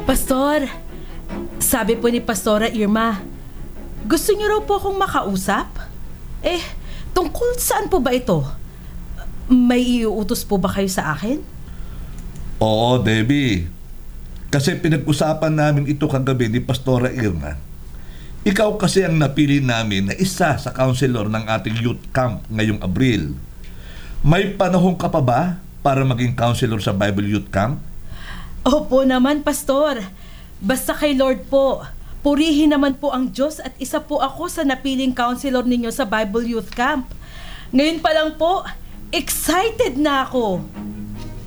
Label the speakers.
Speaker 1: Pastor, sabi po ni Pastora Irma, gusto niyo raw po akong makausap? Tungkol saan po ba ito? May iuutos po ba kayo sa akin?
Speaker 2: Oo, Debbie. Kasi pinag-usapan namin ito kagabi ni Pastora Irma. Ikaw kasi ang napili namin na isa sa counselor ng ating youth camp ngayong Abril. May panahon ka pa ba para maging counselor sa Bible Youth Camp?
Speaker 1: Opo naman, Pastor. Basta kay Lord po. Purihin naman po ang Diyos at isa po ako sa napiling counselor ninyo sa Bible Youth Camp. Ngayon pa lang po, excited na ako.